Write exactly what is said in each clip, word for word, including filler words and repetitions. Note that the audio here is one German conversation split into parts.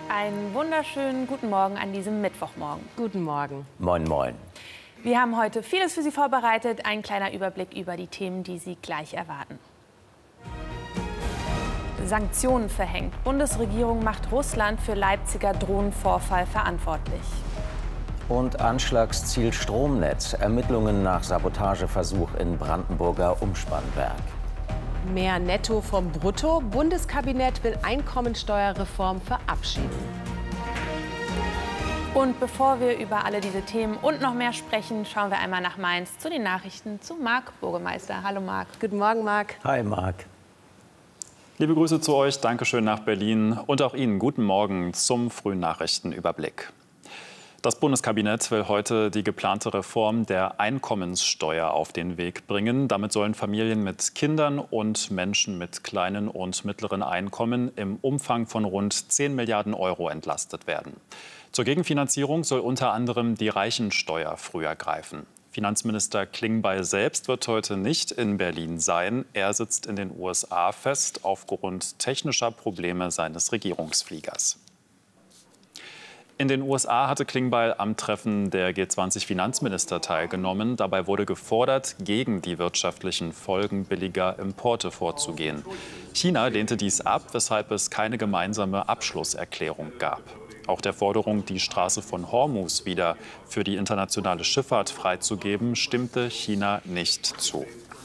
Einen wunderschönen guten Morgen an diesem Mittwochmorgen. Guten Morgen. Moin, moin. Wir haben heute vieles für Sie vorbereitet. Ein kleiner Überblick über die Themen, die Sie gleich erwarten. Sanktionen verhängt. Bundesregierung macht Russland für Leipziger Drohnenvorfall verantwortlich. Und Anschlagsziel Stromnetz. Ermittlungen nach Sabotageversuch in Brandenburger Umspannwerk. Mehr Netto vom Brutto. Bundeskabinett will Einkommensteuerreform verabschieden. Und bevor wir über alle diese Themen und noch mehr sprechen, schauen wir einmal nach Mainz zu den Nachrichten zu Marc Burgemeister. Hallo Marc. Guten Morgen, Marc. Hi, Marc. Liebe Grüße zu euch, Dankeschön nach Berlin und auch Ihnen guten Morgen zum frühen Nachrichtenüberblick. Das Bundeskabinett will heute die geplante Reform der Einkommenssteuer auf den Weg bringen. Damit sollen Familien mit Kindern und Menschen mit kleinen und mittleren Einkommen im Umfang von rund zehn Milliarden Euro entlastet werden. Zur Gegenfinanzierung soll unter anderem die Reichensteuer früher greifen. Finanzminister Klingbeil selbst wird heute nicht in Berlin sein. Er sitzt in den U S A fest aufgrund technischer Probleme seines Regierungsfliegers. In den U S A hatte Klingbeil am Treffen der G zwanzig Finanzminister teilgenommen. Dabei wurde gefordert, gegen die wirtschaftlichen Folgen billiger Importe vorzugehen. China lehnte dies ab, weshalb es keine gemeinsame Abschlusserklärung gab. Auch der Forderung, die Straße von Hormuz wieder für die internationale Schifffahrt freizugeben, stimmte China nicht zu.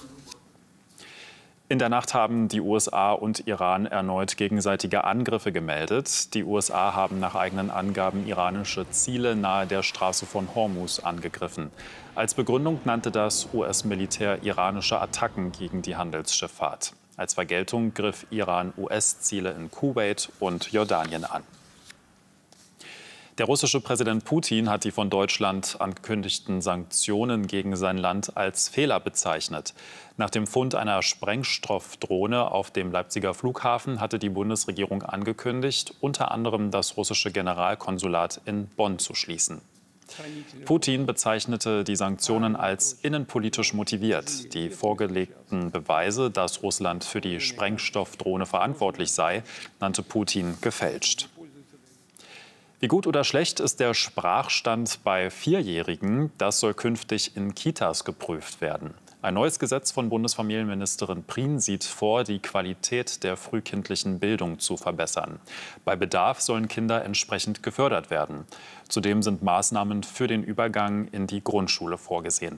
In der Nacht haben die U S A und Iran erneut gegenseitige Angriffe gemeldet. Die U S A haben nach eigenen Angaben iranische Ziele nahe der Straße von Hormuz angegriffen. Als Begründung nannte das U S-Militär iranische Attacken gegen die Handelsschifffahrt. Als Vergeltung griff Iran U S-Ziele in Kuwait und Jordanien an. Der russische Präsident Putin hat die von Deutschland angekündigten Sanktionen gegen sein Land als Fehler bezeichnet. Nach dem Fund einer Sprengstoffdrohne auf dem Leipziger Flughafen hatte die Bundesregierung angekündigt, unter anderem das russische Generalkonsulat in Bonn zu schließen. Putin bezeichnete die Sanktionen als innenpolitisch motiviert. Die vorgelegten Beweise, dass Russland für die Sprengstoffdrohne verantwortlich sei, nannte Putin gefälscht. Wie gut oder schlecht ist der Sprachstand bei Vierjährigen? Das soll künftig in Kitas geprüft werden. Ein neues Gesetz von Bundesfamilienministerin Prien sieht vor, die Qualität der frühkindlichen Bildung zu verbessern. Bei Bedarf sollen Kinder entsprechend gefördert werden. Zudem sind Maßnahmen für den Übergang in die Grundschule vorgesehen.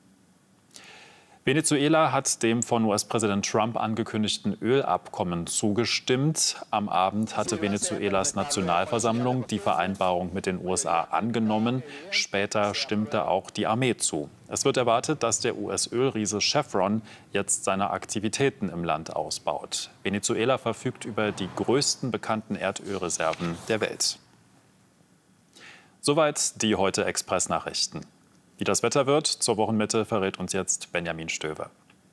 Venezuela hat dem von U S-Präsident Trump angekündigten Ölabkommen zugestimmt. Am Abend hatte Venezuelas Nationalversammlung die Vereinbarung mit den U S A angenommen. Später stimmte auch die Armee zu. Es wird erwartet, dass der U S-Ölriese Chevron jetzt seine Aktivitäten im Land ausbaut. Venezuela verfügt über die größten bekannten Erdölreserven der Welt. Soweit die heute Express-Nachrichten. Wie das Wetter wird zur Wochenmitte, verrät uns jetzt Benjamin Stöwe.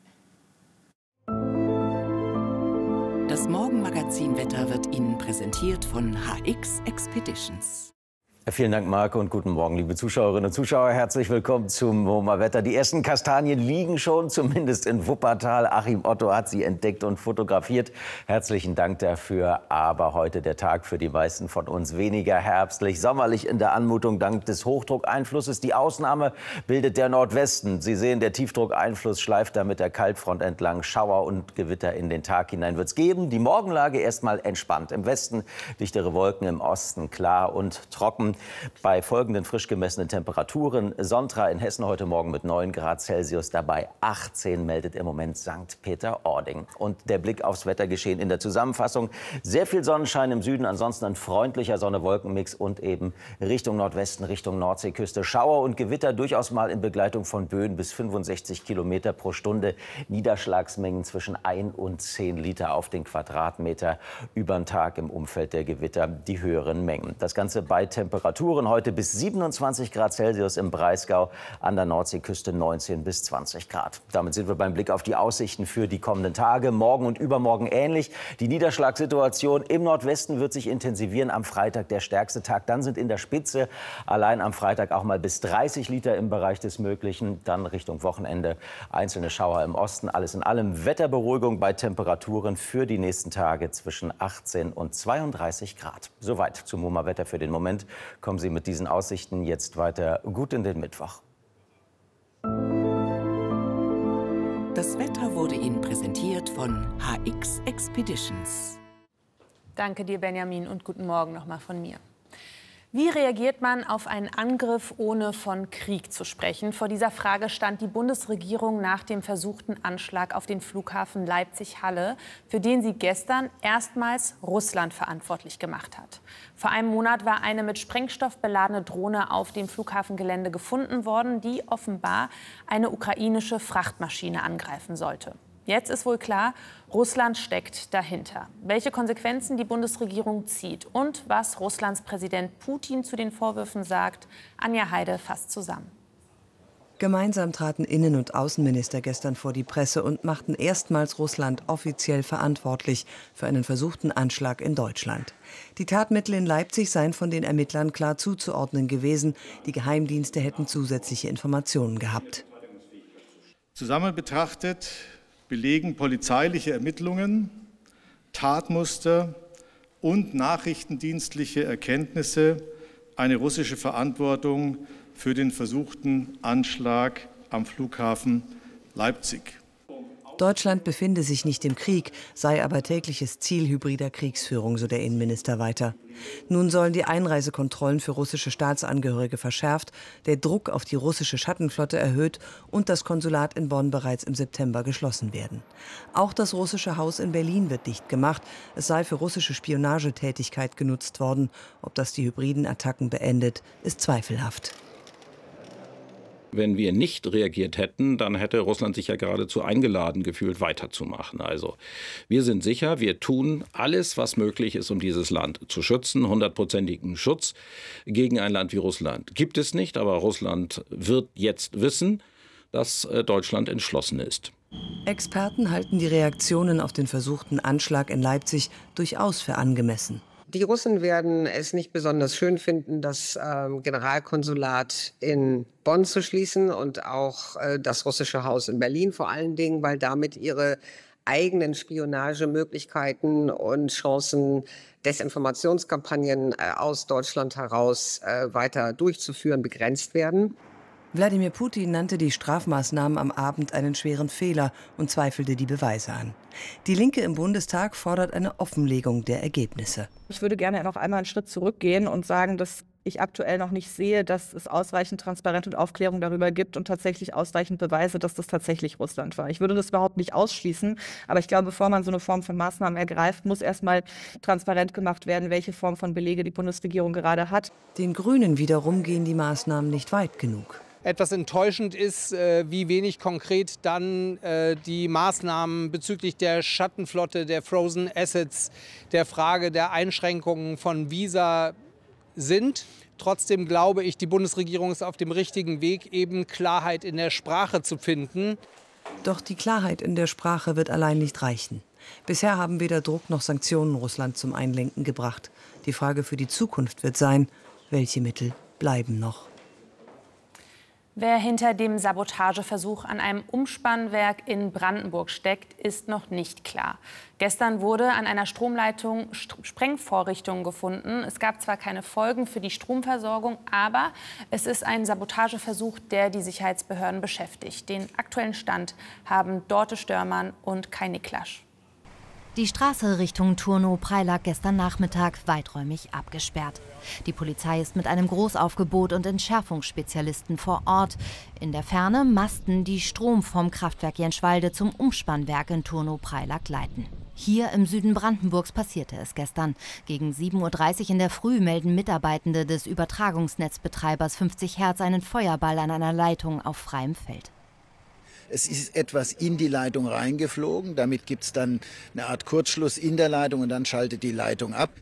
Das Morgenmagazin-Wetter wird Ihnen präsentiert von H X Expeditions. Vielen Dank, Marc, und guten Morgen, liebe Zuschauerinnen und Zuschauer. Herzlich willkommen zum MoMA-Wetter. Die ersten Kastanien liegen schon, zumindest in Wuppertal. Achim Otto hat sie entdeckt und fotografiert. Herzlichen Dank dafür. Aber heute der Tag für die meisten von uns weniger herbstlich, sommerlich in der Anmutung dank des Hochdruckeinflusses. Die Ausnahme bildet der Nordwesten. Sie sehen, der Tiefdruckeinfluss schleift da mit der Kaltfront entlang. Schauer und Gewitter in den Tag hinein wird es geben. Die Morgenlage erstmal entspannt. Im Westen dichtere Wolken, im Osten klar und trocken. Bei folgenden frisch gemessenen Temperaturen: Sontra in Hessen heute Morgen mit neun Grad Celsius, dabei achtzehn meldet im Moment Sankt Peter-Ording. Und der Blick aufs Wettergeschehen in der Zusammenfassung: Sehr viel Sonnenschein im Süden, ansonsten ein freundlicher Sonne-Wolken-Mix und eben Richtung Nordwesten, Richtung Nordseeküste Schauer und Gewitter, durchaus mal in Begleitung von Böen bis fünfundsechzig Kilometer pro Stunde. Niederschlagsmengen zwischen ein und zehn Liter auf den Quadratmeter über den Tag im Umfeld der Gewitter, die höheren Mengen. Das Ganze bei Temperaturen Temperaturen. Heute bis siebenundzwanzig Grad Celsius im Breisgau, an der Nordseeküste neunzehn bis zwanzig Grad. Damit sind wir beim Blick auf die Aussichten für die kommenden Tage. Morgen und übermorgen ähnlich. Die Niederschlagssituation im Nordwesten wird sich intensivieren. Am Freitag der stärkste Tag. Dann sind in der Spitze allein am Freitag auch mal bis dreißig Liter im Bereich des Möglichen. Dann Richtung Wochenende einzelne Schauer im Osten. Alles in allem Wetterberuhigung bei Temperaturen für die nächsten Tage zwischen achtzehn und zweiunddreißig Grad. Soweit zum MoMA-Wetter für den Moment. Kommen Sie mit diesen Aussichten jetzt weiter gut in den Mittwoch. Das Wetter wurde Ihnen präsentiert von H X Expeditions. Danke dir, Benjamin, und guten Morgen nochmal von mir. Wie reagiert man auf einen Angriff, ohne von Krieg zu sprechen? Vor dieser Frage stand die Bundesregierung nach dem versuchten Anschlag auf den Flughafen Leipzig-Halle, für den sie gestern erstmals Russland verantwortlich gemacht hat. Vor einem Monat war eine mit Sprengstoff beladene Drohne auf dem Flughafengelände gefunden worden, die offenbar eine ukrainische Frachtmaschine angreifen sollte. Jetzt ist wohl klar, Russland steckt dahinter. Welche Konsequenzen die Bundesregierung zieht und was Russlands Präsident Putin zu den Vorwürfen sagt, Anja Heide fasst zusammen. Gemeinsam traten Innen- und Außenminister gestern vor die Presse und machten erstmals Russland offiziell verantwortlich für einen versuchten Anschlag in Deutschland. Die Tatmittel in Leipzig seien von den Ermittlern klar zuzuordnen gewesen. Die Geheimdienste hätten zusätzliche Informationen gehabt. Zusammen betrachtet belegen polizeiliche Ermittlungen, Tatmuster und nachrichtendienstliche Erkenntnisse eine russische Verantwortung für den versuchten Anschlag am Flughafen Leipzig. Deutschland befinde sich nicht im Krieg, sei aber tägliches Ziel hybrider Kriegsführung, so der Innenminister weiter. Nun sollen die Einreisekontrollen für russische Staatsangehörige verschärft, der Druck auf die russische Schattenflotte erhöht und das Konsulat in Bonn bereits im September geschlossen werden. Auch das russische Haus in Berlin wird dicht gemacht. Es sei für russische Spionagetätigkeit genutzt worden. Ob das die hybriden Attacken beendet, ist zweifelhaft. Wenn wir nicht reagiert hätten, dann hätte Russland sich ja geradezu eingeladen gefühlt, weiterzumachen. Also wir sind sicher, wir tun alles, was möglich ist, um dieses Land zu schützen. Hundertprozentigen Schutz gegen ein Land wie Russland gibt es nicht. Aber Russland wird jetzt wissen, dass Deutschland entschlossen ist. Experten halten die Reaktionen auf den versuchten Anschlag in Leipzig durchaus für angemessen. Die Russen werden es nicht besonders schön finden, das äh, Generalkonsulat in Bonn zu schließen und auch äh, das russische Haus in Berlin, vor allen Dingen, weil damit ihre eigenen Spionagemöglichkeiten und Chancen, Desinformationskampagnen äh, aus Deutschland heraus äh, weiter durchzuführen, begrenzt werden. Wladimir Putin nannte die Strafmaßnahmen am Abend einen schweren Fehler und zweifelte die Beweise an. Die Linke im Bundestag fordert eine Offenlegung der Ergebnisse. Ich würde gerne noch einmal einen Schritt zurückgehen und sagen, dass ich aktuell noch nicht sehe, dass es ausreichend Transparenz und Aufklärung darüber gibt und tatsächlich ausreichend Beweise, dass das tatsächlich Russland war. Ich würde das überhaupt nicht ausschließen, aber ich glaube, bevor man so eine Form von Maßnahmen ergreift, muss erstmal transparent gemacht werden, welche Form von Belege die Bundesregierung gerade hat. Den Grünen wiederum gehen die Maßnahmen nicht weit genug. Etwas enttäuschend ist, wie wenig konkret dann die Maßnahmen bezüglich der Schattenflotte, der Frozen Assets, der Frage der Einschränkungen von Visa sind. Trotzdem glaube ich, die Bundesregierung ist auf dem richtigen Weg, eben Klarheit in der Sprache zu finden. Doch die Klarheit in der Sprache wird allein nicht reichen. Bisher haben weder Druck noch Sanktionen Russland zum Einlenken gebracht. Die Frage für die Zukunft wird sein, welche Mittel bleiben noch? Wer hinter dem Sabotageversuch an einem Umspannwerk in Brandenburg steckt, ist noch nicht klar. Gestern wurde an einer Stromleitung Sprengvorrichtungen gefunden. Es gab zwar keine Folgen für die Stromversorgung, aber es ist ein Sabotageversuch, der die Sicherheitsbehörden beschäftigt. Den aktuellen Stand haben Dorte Störmann und Kai Niklasch. Die Straße Richtung Turnow-Preilack gestern Nachmittag weiträumig abgesperrt. Die Polizei ist mit einem Großaufgebot und Entschärfungsspezialisten vor Ort. In der Ferne Masten, die Strom vom Kraftwerk Jenschwalde zum Umspannwerk in Turnow-Preilack leiten. Hier im Süden Brandenburgs passierte es gestern. Gegen sieben Uhr dreißig in der Früh melden Mitarbeitende des Übertragungsnetzbetreibers fünfzig Hertz einen Feuerball an einer Leitung auf freiem Feld. Es ist etwas in die Leitung reingeflogen. Damit gibt es dann eine Art Kurzschluss in der Leitung und dann schaltet die Leitung ab.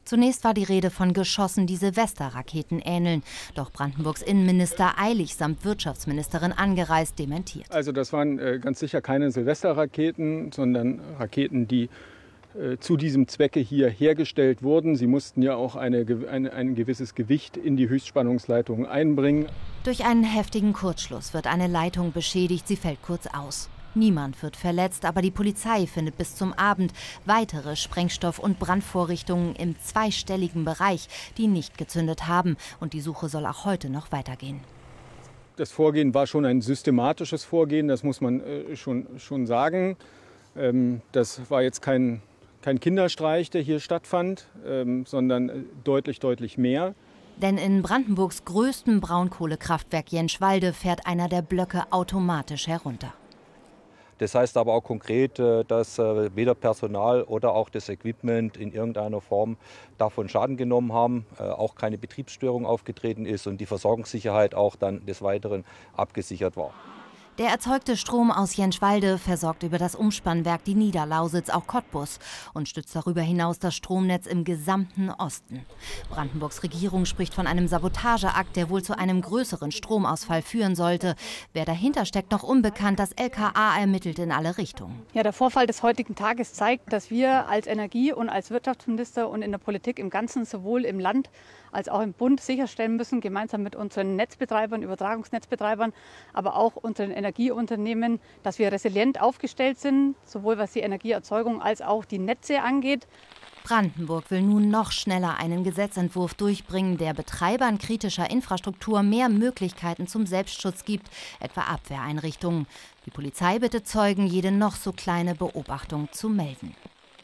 Zunächst war die Rede von Geschossen, die Silvesterraketen ähneln. Doch Brandenburgs Innenminister eilig samt Wirtschaftsministerin angereist dementiert. Also das waren äh, ganz sicher keine Silvesterraketen, sondern Raketen, die äh, zu diesem Zwecke hier hergestellt wurden. Sie mussten ja auch eine, eine, ein gewisses Gewicht in die Höchstspannungsleitungen einbringen. Durch einen heftigen Kurzschluss wird eine Leitung beschädigt, sie fällt kurz aus. Niemand wird verletzt, aber die Polizei findet bis zum Abend weitere Sprengstoff- und Brandvorrichtungen im zweistelligen Bereich, die nicht gezündet haben. Und die Suche soll auch heute noch weitergehen. Das Vorgehen war schon ein systematisches Vorgehen, das muss man äh, schon, schon sagen. Ähm, das war jetzt kein, kein Kinderstreich, der hier stattfand, ähm, sondern deutlich, deutlich mehr. Denn in Brandenburgs größtem Braunkohlekraftwerk Jenschwalde fährt einer der Blöcke automatisch herunter. Das heißt aber auch konkret, dass weder Personal oder auch das Equipment in irgendeiner Form davon Schaden genommen haben, auch keine Betriebsstörung aufgetreten ist und die Versorgungssicherheit auch dann des Weiteren abgesichert war. Der erzeugte Strom aus Jenschwalde versorgt über das Umspannwerk die Niederlausitz, auch Cottbus, und stützt darüber hinaus das Stromnetz im gesamten Osten. Brandenburgs Regierung spricht von einem Sabotageakt, der wohl zu einem größeren Stromausfall führen sollte. Wer dahinter steckt, noch unbekannt. Das L K A ermittelt in alle Richtungen. Ja, der Vorfall des heutigen Tages zeigt, dass wir als Energie- und als Wirtschaftsminister und in der Politik im Ganzen sowohl im Land als auch im Bund sicherstellen müssen, gemeinsam mit unseren Netzbetreibern, Übertragungsnetzbetreibern, aber auch unseren Energieunternehmen, dass wir resilient aufgestellt sind, sowohl was die Energieerzeugung als auch die Netze angeht. Brandenburg will nun noch schneller einen Gesetzentwurf durchbringen, der Betreibern kritischer Infrastruktur mehr Möglichkeiten zum Selbstschutz gibt, etwa Abwehreinrichtungen. Die Polizei bittet Zeugen, jede noch so kleine Beobachtung zu melden.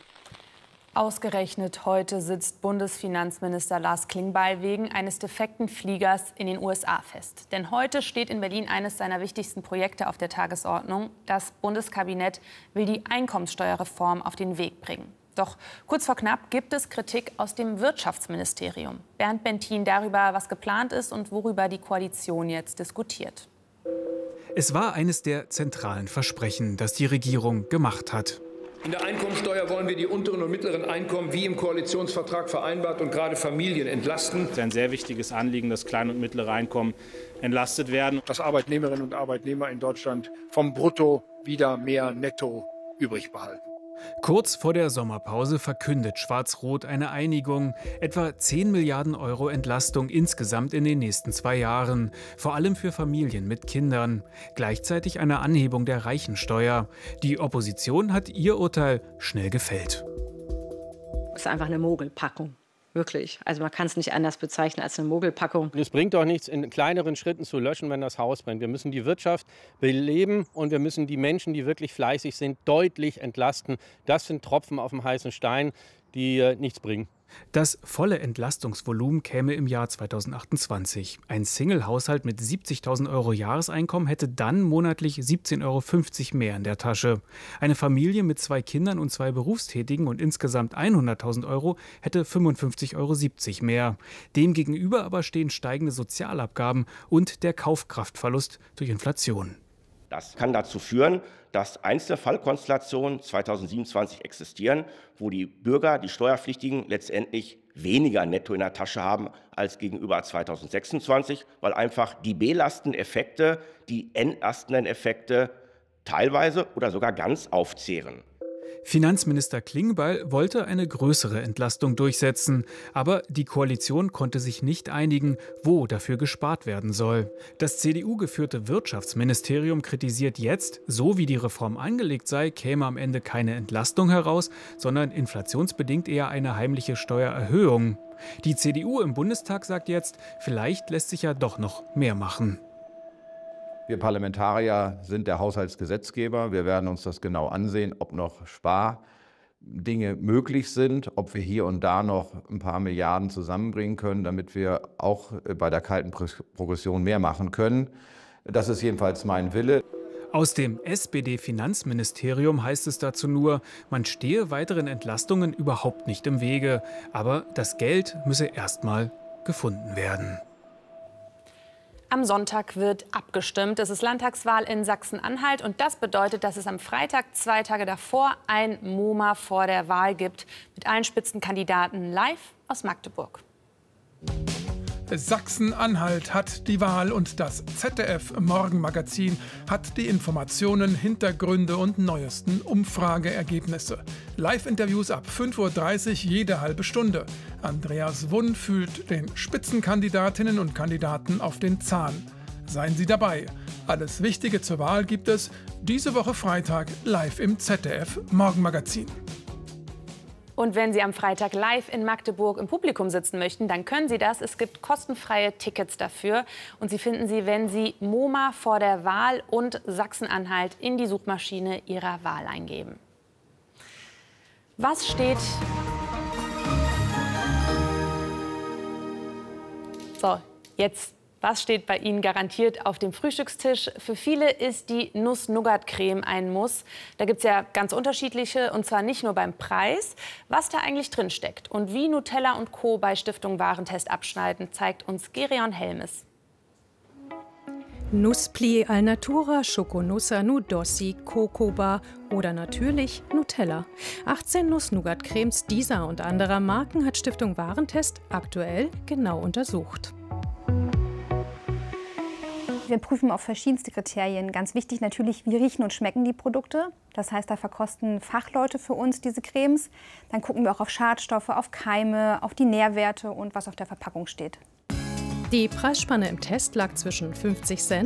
Ausgerechnet heute sitzt Bundesfinanzminister Lars Klingbeil wegen eines defekten Fliegers in den U S A fest. Denn heute steht in Berlin eines seiner wichtigsten Projekte auf der Tagesordnung. Das Bundeskabinett will die Einkommenssteuerreform auf den Weg bringen. Doch kurz vor knapp gibt es Kritik aus dem Wirtschaftsministerium. Bernd Bentin darüber, was geplant ist und worüber die Koalition jetzt diskutiert. Es war eines der zentralen Versprechen, das die Regierung gemacht hat. In der Einkommensteuer wollen wir die unteren und mittleren Einkommen wie im Koalitionsvertrag vereinbart und gerade Familien entlasten. Es ist ein sehr wichtiges Anliegen, dass kleine und mittlere Einkommen entlastet werden. Dass Arbeitnehmerinnen und Arbeitnehmer in Deutschland vom Brutto wieder mehr Netto übrig behalten. Kurz vor der Sommerpause verkündet Schwarz-Rot eine Einigung. Etwa zehn Milliarden Euro Entlastung insgesamt in den nächsten zwei Jahren. Vor allem für Familien mit Kindern. Gleichzeitig eine Anhebung der Reichensteuer. Die Opposition hat ihr Urteil schnell gefällt. Es ist einfach eine Mogelpackung. Wirklich. Also man kann es nicht anders bezeichnen als eine Mogelpackung. Es bringt doch nichts, in kleineren Schritten zu löschen, wenn das Haus brennt. Wir müssen die Wirtschaft beleben und wir müssen die Menschen, die wirklich fleißig sind, deutlich entlasten. Das sind Tropfen auf dem heißen Stein, die äh, nichts bringen. Das volle Entlastungsvolumen käme im Jahr zweitausendachtundzwanzig. Ein Single-Haushalt mit siebzigtausend Euro Jahreseinkommen hätte dann monatlich siebzehn Euro fünfzig mehr in der Tasche. Eine Familie mit zwei Kindern und zwei Berufstätigen und insgesamt hunderttausend Euro hätte fünfundfünfzig Euro siebzig mehr. Demgegenüber aber stehen steigende Sozialabgaben und der Kaufkraftverlust durch Inflation. Das kann dazu führen, dass einzelne Fallkonstellationen zweitausendsiebenundzwanzig existieren, wo die Bürger, die Steuerpflichtigen, letztendlich weniger netto in der Tasche haben als gegenüber zweitausendsechsundzwanzig, weil einfach die belastenden Effekte, die entlastenden Effekte teilweise oder sogar ganz aufzehren. Finanzminister Klingbeil wollte eine größere Entlastung durchsetzen, aber die Koalition konnte sich nicht einigen, wo dafür gespart werden soll. Das C D U-geführte Wirtschaftsministerium kritisiert jetzt, so wie die Reform angelegt sei, käme am Ende keine Entlastung heraus, sondern inflationsbedingt eher eine heimliche Steuererhöhung. Die C D U im Bundestag sagt jetzt, vielleicht lässt sich ja doch noch mehr machen. Wir Parlamentarier sind der Haushaltsgesetzgeber. Wir werden uns das genau ansehen, ob noch Spardinge möglich sind, ob wir hier und da noch ein paar Milliarden zusammenbringen können, damit wir auch bei der kalten Progression mehr machen können. Das ist jedenfalls mein Wille. Aus dem S P D-Finanzministerium heißt es dazu nur, man stehe weiteren Entlastungen überhaupt nicht im Wege. Aber das Geld müsse erst mal gefunden werden. Am Sonntag wird abgestimmt. Es ist Landtagswahl in Sachsen-Anhalt und das bedeutet, dass es am Freitag, zwei Tage davor, ein MoMA vor der Wahl gibt. Mit allen Spitzenkandidaten live aus Magdeburg. Sachsen-Anhalt hat die Wahl und das Z D F-Morgenmagazin hat die Informationen, Hintergründe und neuesten Umfrageergebnisse. Live-Interviews ab fünf Uhr dreißig jede halbe Stunde. Andreas Wunn fühlt den Spitzenkandidatinnen und Kandidaten auf den Zahn. Seien Sie dabei. Alles Wichtige zur Wahl gibt es diese Woche Freitag live im Z D F-Morgenmagazin. Und wenn Sie am Freitag live in Magdeburg im Publikum sitzen möchten, dann können Sie das. Es gibt kostenfreie Tickets dafür. Und Sie finden sie, wenn Sie MoMA vor der Wahl und Sachsen-Anhalt in die Suchmaschine Ihrer Wahl eingeben. Was steht... So, jetzt... Was steht bei Ihnen garantiert auf dem Frühstückstisch? Für viele ist die Nuss-Nougat-Creme ein Muss. Da gibt es ja ganz unterschiedliche, und zwar nicht nur beim Preis. Was da eigentlich drin steckt und wie Nutella und Co. bei Stiftung Warentest abschneiden, zeigt uns Gereon Helmes. Nusspli al natura, Schokonussa, Nudossi, Cocoba oder natürlich Nutella. achtzehn Nuss-Nougat-Cremes dieser und anderer Marken hat Stiftung Warentest aktuell genau untersucht. Wir prüfen auf verschiedenste Kriterien. Ganz wichtig natürlich, wie riechen und schmecken die Produkte. Das heißt, da verkosten Fachleute für uns diese Cremes. Dann gucken wir auch auf Schadstoffe, auf Keime, auf die Nährwerte und was auf der Verpackung steht. Die Preisspanne im Test lag zwischen fünfzig Cent